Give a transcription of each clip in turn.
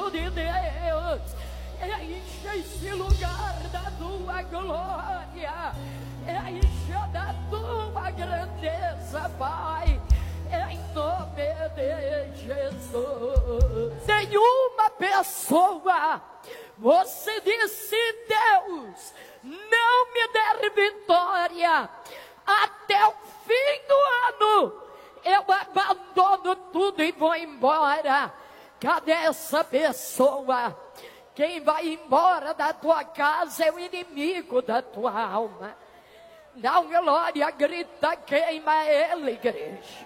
Espírito de Deus, enche esse lugar da tua glória, enche da tua grandeza, Pai, em nome de Jesus. Nenhuma pessoa, você disse, Deus, não me der vitória até o fim do ano, eu abandono tudo e vou embora. Cadê essa pessoa? Quem vai embora da tua casa é o inimigo da tua alma. Dá uma glória, grita, queima ele, igreja.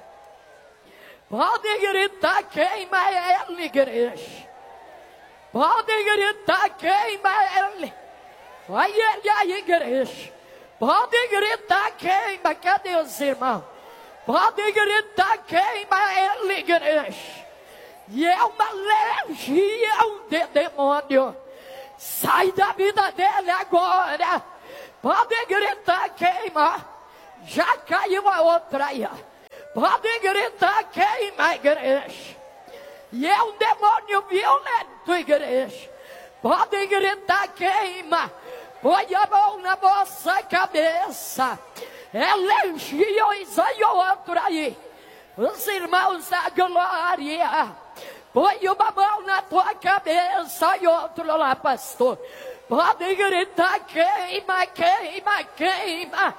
Pode gritar, queima ele, igreja. Pode gritar, queima ele. Vai ele aí, igreja. Pode gritar, queima. Cadê os irmãos? Pode gritar, queima ele, igreja. E é uma legião de demônio. Sai da vida dele agora. Pode gritar, queima. Já caiu a outra aí. Pode gritar, queima, igreja. E é um demônio violento, igreja. Pode gritar, queima. Põe a mão na vossa cabeça. É legiões aí, outra aí. Os irmãos da glória. Põe uma mão na tua cabeça e outro lá, pastor. Pode gritar, queima, queima, queima.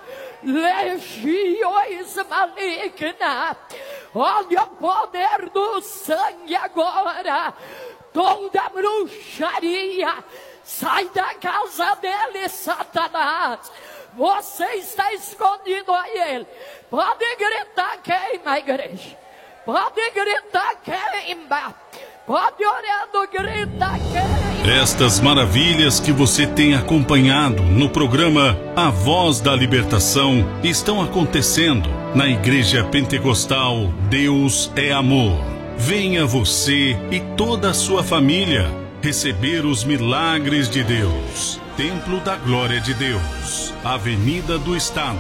Legiões malignas. Olha o poder do sangue agora. Toda bruxaria, sai da casa dele, Satanás. Você está escondido a ele. Pode gritar, queima, igreja. Pode gritar, queima. Pode orando, grita, queima. Estas maravilhas que você tem acompanhado no programa A Voz da Libertação estão acontecendo na Igreja Pentecostal Deus é Amor. Venha você e toda a sua família receber os milagres de Deus. Templo da Glória de Deus, Avenida do Estado,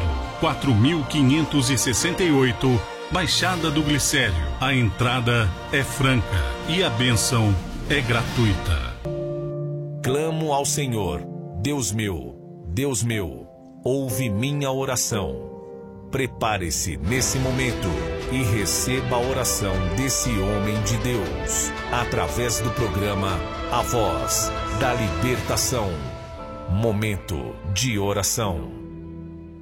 4568, Baixada do Glicério. A entrada é franca e a bênção é gratuita. Clamo ao Senhor, Deus meu, ouve minha oração. Prepare-se nesse momento e receba a oração desse homem de Deus, através do programa A Voz da Libertação. Momento de oração.